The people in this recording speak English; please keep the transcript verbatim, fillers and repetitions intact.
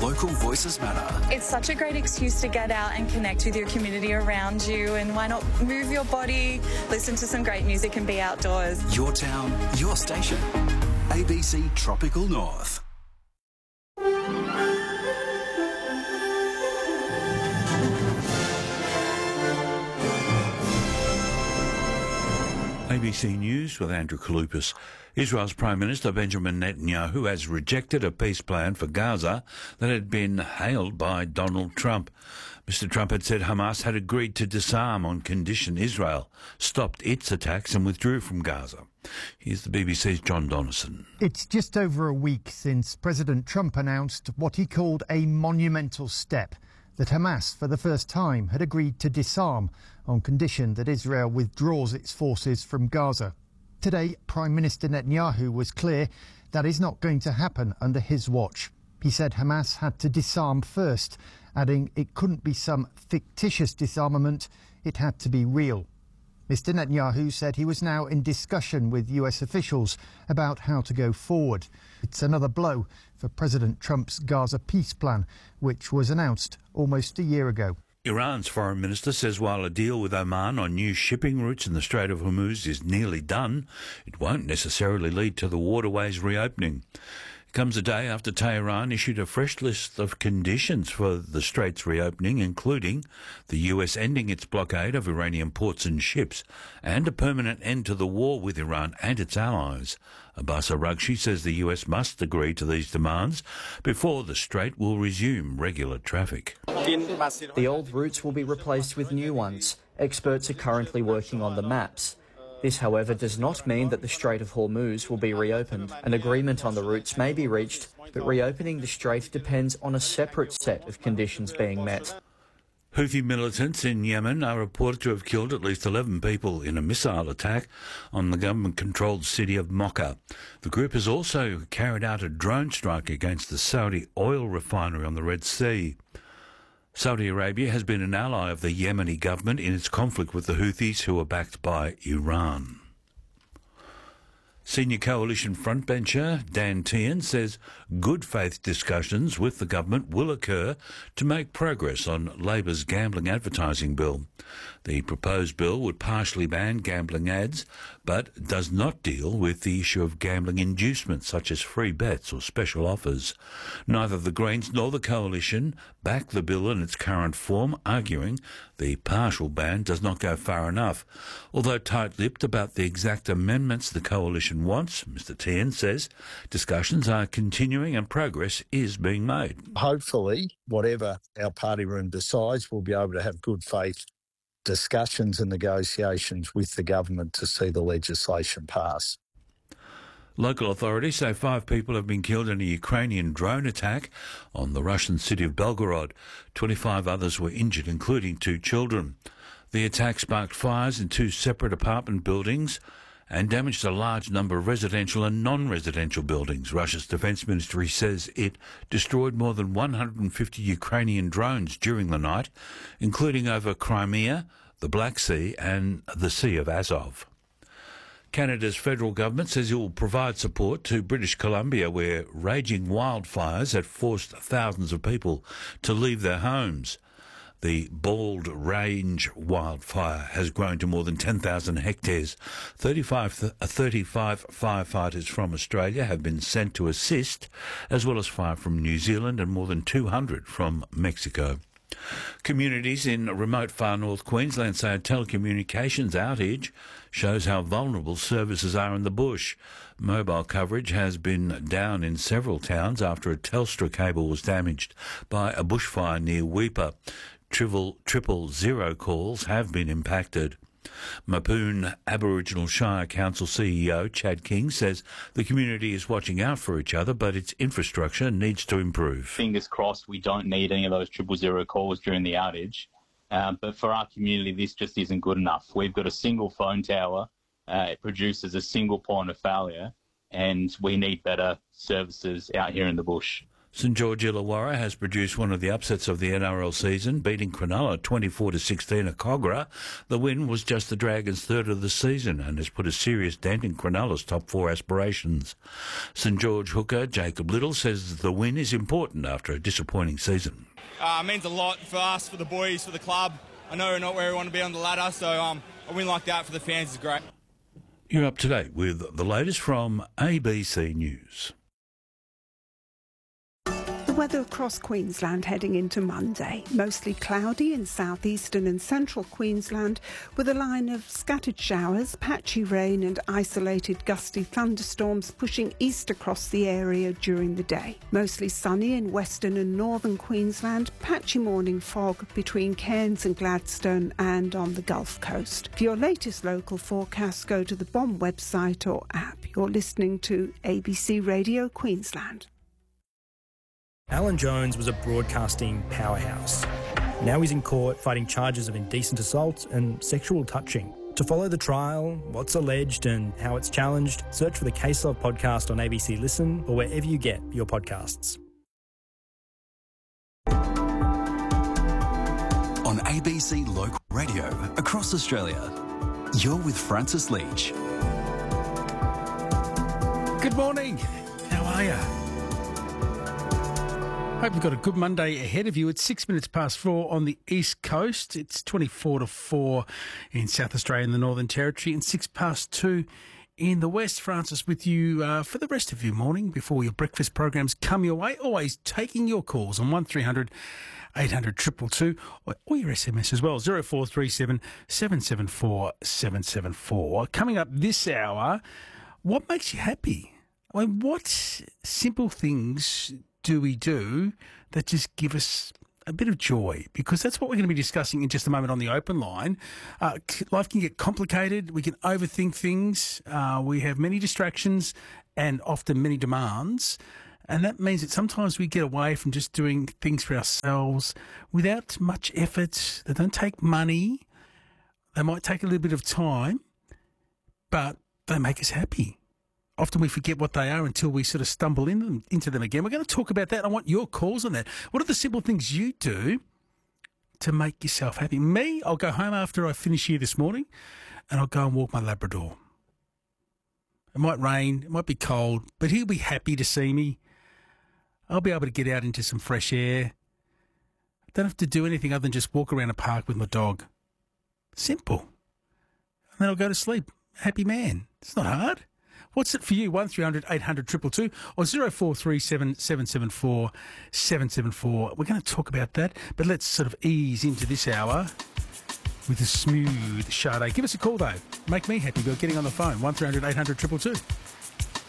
local voices matter. It's such a great excuse to get out and connect with your community around you, and why not move your body, listen to some great music and be outdoors. Your town, your station. A B C Tropical North. A B C News with Andrew Kaloupas. Israel's Prime Minister Benjamin Netanyahu has rejected a peace plan for Gaza that had been hailed by Donald Trump. Mister Trump had said Hamas had agreed to disarm on condition Israel stopped its attacks and withdrew from Gaza. Here's the B B C's John Donnison. It's just over a week since President Trump announced what he called a monumental step, that Hamas, for the first time, had agreed to disarm on condition that Israel withdraws its forces from Gaza. Today, Prime Minister Netanyahu was clear that is not going to happen under his watch. He said Hamas had to disarm first, adding it couldn't be some fictitious disarmament, it had to be real. Mister Netanyahu said he was now in discussion with U S officials about how to go forward. It's another blow for President Trump's Gaza peace plan, which was announced almost a year ago. Iran's foreign minister says while a deal with Oman on new shipping routes in the Strait of Hormuz is nearly done, it won't necessarily lead to the waterways reopening. It comes a day after Tehran issued a fresh list of conditions for the Strait's reopening, including the U S ending its blockade of Iranian ports and ships and a permanent end to the war with Iran and its allies. Abbas Araghchi says the U S must agree to these demands before the Strait will resume regular traffic. The old routes will be replaced with new ones. Experts are currently working on the maps. This, however, does not mean that the Strait of Hormuz will be reopened. An agreement on the routes may be reached, but reopening the strait depends on a separate set of conditions being met. Houthi militants in Yemen are reported to have killed at least eleven people in a missile attack on the government-controlled city of Mocha. The group has also carried out a drone strike against the Saudi oil refinery on the Red Sea. Saudi Arabia has been an ally of the Yemeni government in its conflict with the Houthis, who are backed by Iran. Senior coalition frontbencher Dan Tehan says good faith discussions with the government will occur to make progress on Labor's gambling advertising bill. The proposed bill would partially ban gambling ads, but does not deal with the issue of gambling inducements such as free bets or special offers. Neither the Greens nor the coalition back the bill in its current form, arguing the partial ban does not go far enough. Although tight-lipped about the exact amendments the coalition wants, Mister Tehan says discussions are continuing and progress is being made. Hopefully, whatever our party room decides, we'll be able to have good faith discussions and negotiations with the government to see the legislation pass. Local authorities say five people have been killed in a Ukrainian drone attack on the Russian city of Belgorod. twenty-five others were injured, including two children. The attack sparked fires in two separate apartment buildings and damaged a large number of residential and non-residential buildings. Russia's defence ministry says it destroyed more than one hundred fifty Ukrainian drones during the night, including over Crimea, the Black Sea and the Sea of Azov. Canada's federal government says it will provide support to British Columbia, where raging wildfires have forced thousands of people to leave their homes. The Bald Range wildfire has grown to more than ten thousand hectares. thirty-five, thirty-five firefighters from Australia have been sent to assist, as well as five from New Zealand and more than two hundred from Mexico. Communities in remote far north Queensland say a telecommunications outage shows how vulnerable services are in the bush. Mobile coverage has been down in several towns after a Telstra cable was damaged by a bushfire near Weipa. Triple, triple zero calls have been impacted. Mapoon Aboriginal Shire Council C E O Chad King says the community is watching out for each other, but its infrastructure needs to improve. Fingers crossed we don't need any of those triple zero calls during the outage. Uh, but for our community, this just isn't good enough. We've got a single phone tower. Uh, it produces a single point of failure, and we need better services out here in the bush. St George Illawarra has produced one of the upsets of the N R L season, beating Cronulla twenty-four to sixteen at Cogra. The win was just the Dragons' third of the season and has put a serious dent in Cronulla's top four aspirations. St George hooker Jacob Little says the win is important after a disappointing season. Uh, it means a lot for us, for the boys, for the club. I know we're not where we want to be on the ladder, so um, a win like that for the fans is great. You're up to date with the latest from A B C News. The weather across Queensland heading into Monday. Mostly cloudy in southeastern and central Queensland with a line of scattered showers, patchy rain and isolated gusty thunderstorms pushing east across the area during the day. Mostly sunny in western and northern Queensland, patchy morning fog between Cairns and Gladstone and on the Gulf Coast. For your latest local forecast, go to the B O M website or app. You're listening to A B C Radio Queensland. Alan Jones was a broadcasting powerhouse. Now he's in court fighting charges of indecent assault and sexual touching. To follow the trial, what's alleged and how it's challenged, search for the Case Of podcast on A B C Listen or wherever you get your podcasts. On A B C Local Radio across Australia, you're with Francis Leach. Good morning. How are you? Hope you've got a good Monday ahead of you. It's six minutes past four on the East Coast. It's twenty-four to four in South Australia and the Northern Territory, and six past two in the West. Francis with you uh, for the rest of your morning before your breakfast programs come your way. Always taking your calls on one three hundred eight hundred two two two or, or your S M S as well, zero four three seven seven seven four seven seven four. Coming up this hour, what makes you happy? I mean, what simple things do we do that just give us a bit of joy? Because that's what we're going to be discussing in just a moment on the open line. Uh, life can get complicated. We can overthink things. Uh, we have many distractions and often many demands. And that means that sometimes we get away from just doing things for ourselves without much effort. They don't take money. They might take a little bit of time, but they make us happy. Often we forget what they are until we sort of stumble in them, into them again. We're going to talk about that. I want your calls on that. What are the simple things you do to make yourself happy? Me, I'll go home after I finish here this morning and I'll go and walk my Labrador. It might rain, it might be cold, but he'll be happy to see me. I'll be able to get out into some fresh air. I don't have to do anything other than just walk around a park with my dog. Simple. And then I'll go to sleep. Happy man. It's not hard. What's it for you? one three hundred eight hundred two two two or zero four three seven seven seven four seven seven four. We're going to talk about that, but let's sort of ease into this hour with a smooth Sade. Give us a call, though. Make me happy by getting on the phone. one three hundred eight hundred two two two.